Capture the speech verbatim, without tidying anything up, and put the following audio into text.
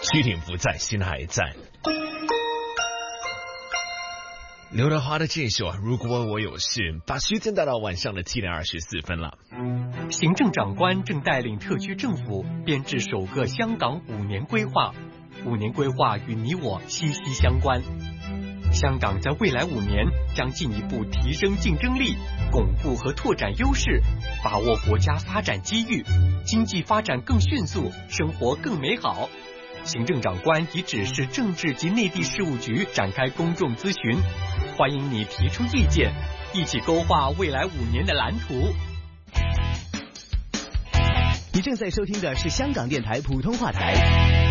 躯体不在，心还在。刘德华的这首如果我有事，把时间带到晚上的七点二十四分了。 行政长官正带领特区政府编制首个香港五年规划，五年规划与你我息息相关。香港在未来五年将进一步提升竞争力，巩固和拓展优势，把握国家发展机遇，经济发展更迅速，生活更美好。行政长官已指示政治及内地事务局展开公众咨询，欢迎你提出意见，一起勾画未来五年的蓝图。 你正在收听的是香港电台普通话台。